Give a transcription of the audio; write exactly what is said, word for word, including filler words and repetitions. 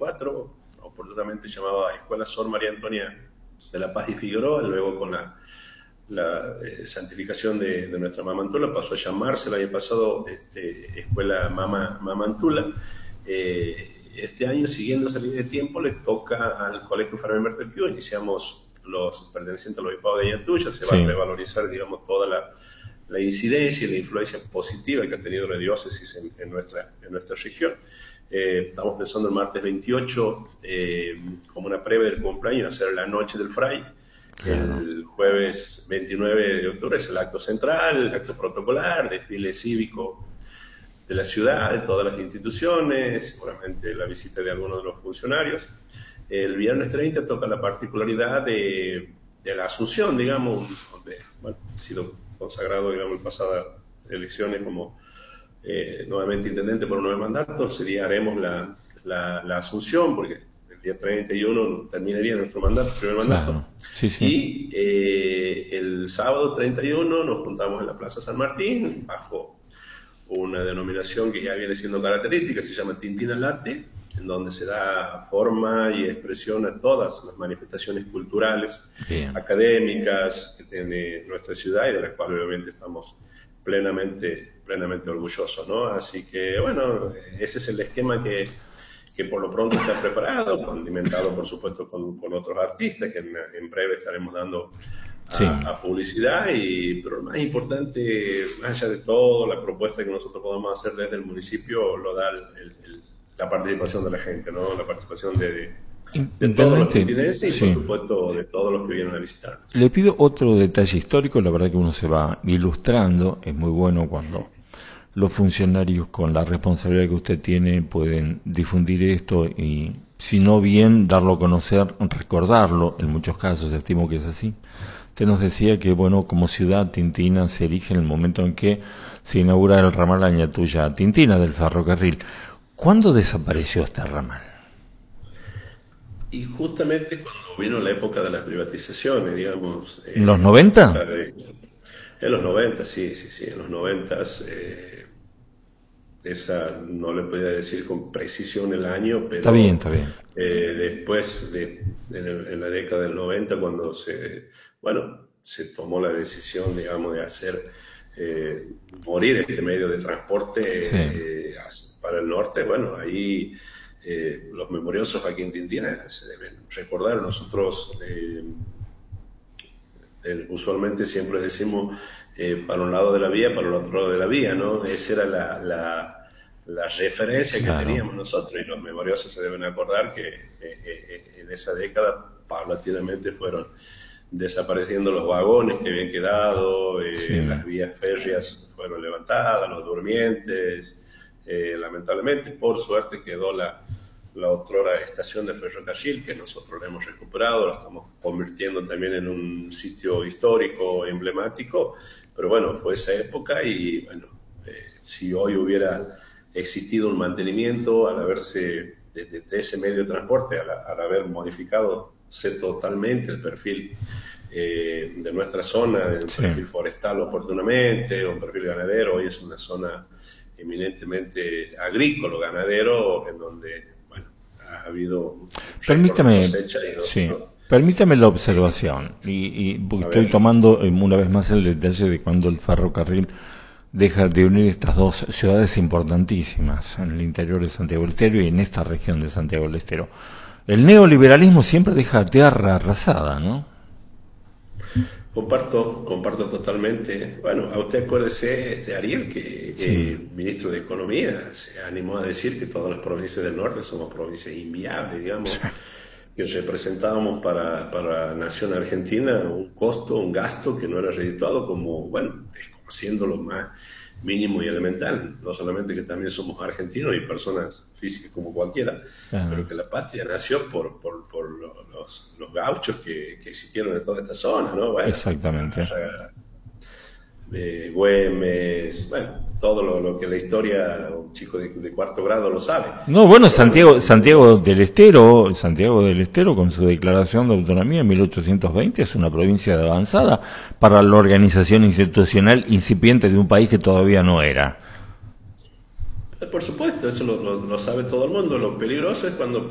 veinticuatro, oportunamente llamaba Escuela Sor María Antonia de la Paz y Figueroa, luego con la, la eh, santificación de, de nuestra Mamantula pasó a llamarse el año pasado este, Escuela Mama, Mamantula. Eh, este año, siguiendo esa línea de tiempo, le toca al Colegio Fermín Bertolcquio. Iniciamos los pertenecientes al Obispado de Ñatuya, se va sí. a revalorizar, digamos, toda la, la incidencia y la influencia positiva que ha tenido la diócesis en, en, nuestra, en nuestra región. Eh, estamos pensando el martes veintiocho, eh, como una previa del cumpleaños, hacer la noche del Fray. Claro. El jueves veintinueve de octubre es el acto central, el acto protocolar, desfile cívico de la ciudad, de todas las instituciones, seguramente la visita de algunos de los funcionarios. El viernes treinta toca la particularidad de, de la Asunción, digamos, donde bueno, ha sido consagrado, digamos, en pasadas elecciones como eh, nuevamente intendente por un nuevo mandato. Sería, haremos la, la, la Asunción, porque el día treinta y uno terminaría nuestro mandato, primer mandato. Claro. Sí, sí. Y eh, el sábado treinta y uno nos juntamos en la Plaza San Martín, bajo una denominación que ya viene siendo característica, se llama Tintina Latte, en donde se da forma y expresión a todas las manifestaciones culturales, Bien. académicas que tiene nuestra ciudad y de las cuales obviamente estamos plenamente, plenamente orgullosos, ¿no? Así que, bueno, ese es el esquema que, que por lo pronto está preparado, condimentado, por supuesto, con, con otros artistas, que en, en breve estaremos dando A, sí. a publicidad, y, pero lo más importante, más allá de todo, la propuesta que nosotros podemos hacer desde el municipio lo da el, el, la participación de la gente, ¿no? La participación de, de, de todos los continentes y sí. por supuesto de todos los que vienen a visitar. Le pido otro detalle histórico, la verdad que uno se va ilustrando, es muy bueno cuando los funcionarios con la responsabilidad que usted tiene pueden difundir esto y, si no bien, darlo a conocer, recordarlo, en muchos casos estimo que es así. Usted nos decía que, bueno, como ciudad, Tintina se erige en el momento en que se inaugura el ramal Ñatuya a Tintina del ferrocarril. ¿Cuándo desapareció este ramal? Y justamente cuando vino la época de las privatizaciones, digamos. Eh, ¿En los noventa? De, en los noventa, sí, sí, sí, en los noventa. Eh, esa no le podía decir con precisión el año, pero... Está bien, está bien. Eh, después, de, en, el, en la década del noventa, cuando se... Bueno, se tomó la decisión, digamos, de hacer eh, morir este medio de transporte sí. eh, para el norte. Bueno, ahí eh, los memoriosos aquí en Tintina se deben recordar. Nosotros eh, eh, usualmente siempre decimos eh, para un lado de la vía, para el otro lado de la vía, ¿no? Esa era la, la, la referencia claro. que teníamos nosotros, y los memoriosos se deben acordar que eh, eh, en esa década paulatinamente fueron desapareciendo los vagones que habían quedado, eh, sí. las vías férreas fueron levantadas, los durmientes, eh, lamentablemente, por suerte quedó la, la otrora estación de ferrocarril, que nosotros la hemos recuperado, la estamos convirtiendo también en un sitio histórico emblemático, pero bueno, fue esa época y bueno, eh, si hoy hubiera existido un mantenimiento al haberse, de, de, de ese medio de transporte, al, al haber modificado totalmente el perfil eh, de nuestra zona, el sí. perfil forestal oportunamente, o un perfil ganadero. Hoy es una zona eminentemente agrícola, ganadero, en donde bueno, ha habido permítame, cosecha y nosotros, sí. permítame la observación, y, y porque estoy ver. tomando una vez más el detalle de cuando el ferrocarril deja de unir estas dos ciudades importantísimas en el interior de Santiago del Estero y en esta región de Santiago del Estero. El neoliberalismo siempre deja tierra arrasada, ¿no? Comparto, comparto totalmente. Bueno, a usted acuérdese, este Ariel, que sí. eh, ministro de Economía se animó a decir que todas las provincias del norte somos provincias inviables, digamos, sí. que representábamos para, para la nación argentina un costo, un gasto que no era redituado como, bueno, desconociendo lo más mínimo y elemental, no solamente que también somos argentinos y personas físicas como cualquiera, uh-huh. pero que la patria nació por, por, por los, los gauchos que, que existieron en toda esta zona, ¿no? Bueno, exactamente. Eh, Güemes, bueno, todo lo, lo que la historia, un chico de, de cuarto grado lo sabe. No, bueno, Santiago, Santiago del Estero, Santiago del Estero con su declaración de autonomía en mil ochocientos veinte es una provincia de avanzada para la organización institucional incipiente de un país que todavía no era. Por supuesto, eso lo, lo, lo sabe todo el mundo. Lo peligroso es cuando